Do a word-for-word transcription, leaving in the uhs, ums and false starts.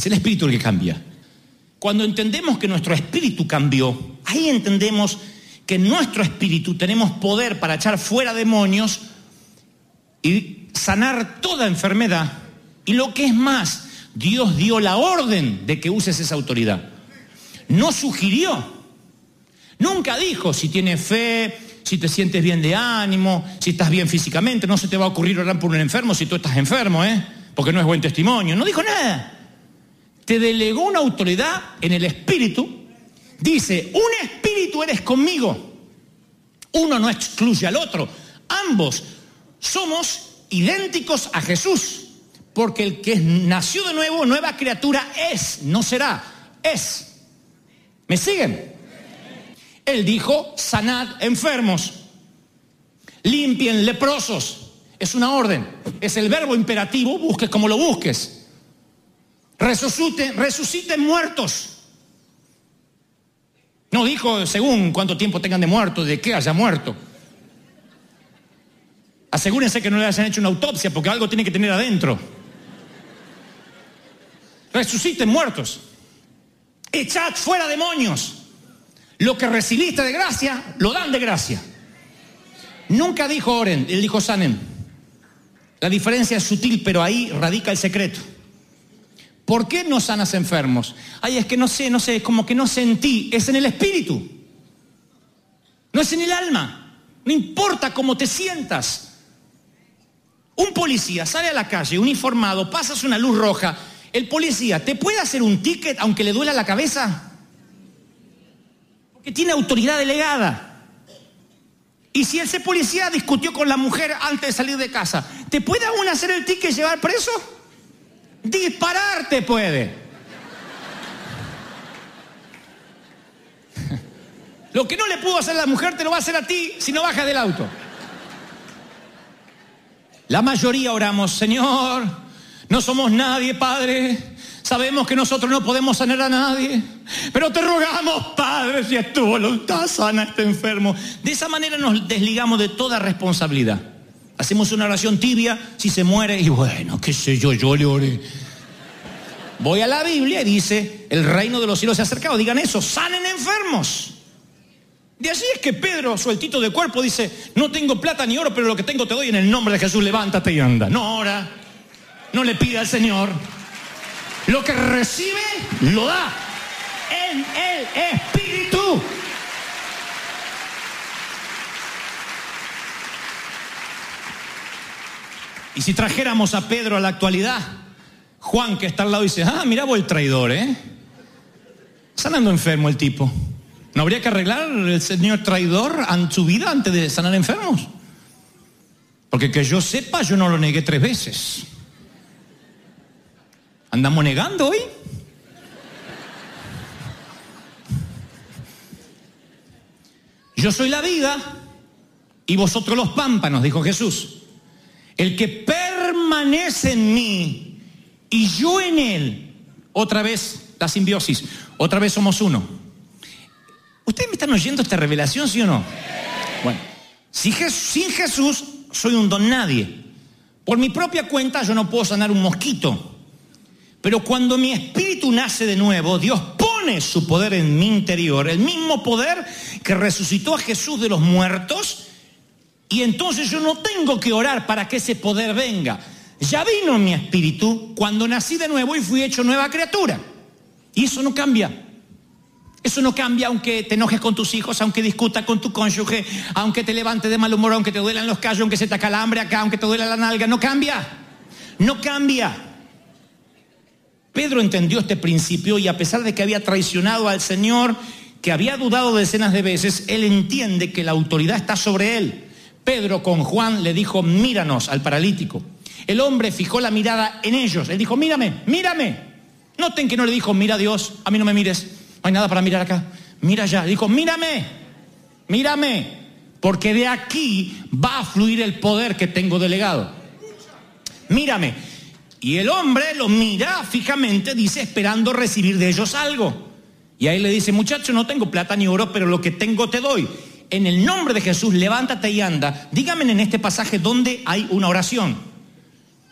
el espíritu el que cambia. Cuando entendemos que nuestro espíritu cambió, ahí entendemos que en nuestro espíritu tenemos poder para echar fuera demonios y sanar toda enfermedad. Y lo que es más, Dios dio la orden de que uses esa autoridad. No sugirió. Nunca dijo, si tienes fe, si te sientes bien de ánimo, si estás bien físicamente, no se te va a ocurrir orar por un enfermo si tú estás enfermo, ¿eh? Porque no es buen testimonio. No dijo nada. Te delegó una autoridad en el espíritu. Dice, un espíritu eres conmigo. Uno no excluye al otro. Ambos somos idénticos a Jesús. Porque el que nació de nuevo, nueva criatura es, no será, es. ¿Me siguen? Él dijo, sanad enfermos, limpien leprosos. Es una orden, es el verbo imperativo, busques como lo busques. Resuciten, resuciten muertos. No dijo según cuánto tiempo tengan de muerto, de qué haya muerto. Asegúrense que no le hayan hecho una autopsia, porque algo tiene que tener adentro. Resuciten muertos. Echad fuera demonios. Lo que recibiste de gracia, lo dan de gracia. Nunca dijo oren, él dijo sanen. La diferencia es sutil, pero ahí radica el secreto. ¿Por qué no sanas enfermos? Ay, es que no sé, no sé, es como que no sentí. Es en el espíritu. No es en el alma. No importa cómo te sientas. Un policía sale a la calle uniformado, pasas una luz roja. El policía, ¿te puede hacer un ticket aunque le duela la cabeza? Porque tiene autoridad delegada. Y si ese policía discutió con la mujer antes de salir de casa, ¿te puede aún hacer el ticket y llevar preso? Dispararte puede. Lo que no le pudo hacer a la mujer te lo va a hacer a ti si no bajas del auto. La mayoría oramos, Señor, no somos nadie, Padre. Sabemos que nosotros no podemos sanar a nadie, pero te rogamos, Padre, si es tu voluntad, sana a este enfermo. De esa manera nos desligamos de toda responsabilidad. Hacemos una oración tibia, si se muere, y bueno, qué sé yo, yo le oré. Voy a la Biblia y dice, el reino de los cielos se ha acercado. Digan eso, sanen enfermos. De allí es que Pedro, sueltito de cuerpo, dice, no tengo plata ni oro, pero lo que tengo te doy en el nombre de Jesús, levántate y anda. No ora, no le pide al Señor. Lo que recibe, lo da en el Espíritu. Y si trajéramos a Pedro a la actualidad, Juan, que está al lado, dice, ah, mira vos el traidor, ¿eh? Sanando enfermo el tipo. ¿No habría que arreglar el señor traidor en su vida antes de sanar enfermos? Porque que yo sepa, yo no lo negué tres veces. ¿Andamos negando hoy? Yo soy la vida y vosotros los pámpanos, dijo Jesús. El que permanece en mí y yo en él, otra vez la simbiosis, otra vez somos uno. ¿Ustedes me están oyendo esta revelación, sí o no? Bueno, si Jes- sin Jesús soy un don nadie. Por mi propia cuenta yo no puedo sanar un mosquito. Pero cuando mi espíritu nace de nuevo, Dios pone su poder en mi interior, el mismo poder que resucitó a Jesús de los muertos. Y entonces yo no tengo que orar para que ese poder venga. Ya vino en mi espíritu cuando nací de nuevo y fui hecho nueva criatura. Y eso no cambia. Eso no cambia aunque te enojes con tus hijos, aunque discutas con tu cónyuge, aunque te levantes de mal humor, aunque te duelan los callos, aunque se te acalambre acá, aunque te duela la nalga. No cambia. No cambia. Pedro entendió este principio y a pesar de que había traicionado al Señor, que había dudado decenas de veces, él entiende que la autoridad está sobre él. Pedro con Juan le dijo, míranos al paralítico. El hombre fijó la mirada en ellos. Él dijo, mírame, mírame. Noten que no le dijo, mira a Dios, a mí no me mires. No hay nada para mirar acá. Mira allá. Dijo, mírame, mírame. Porque de aquí va a fluir el poder que tengo delegado. Mírame. Y el hombre lo mira fijamente, dice, esperando recibir de ellos algo. Y ahí le dice, muchacho, no tengo plata ni oro, pero lo que tengo te doy. En el nombre de Jesús, levántate y anda. Dígame en este pasaje dónde hay una oración.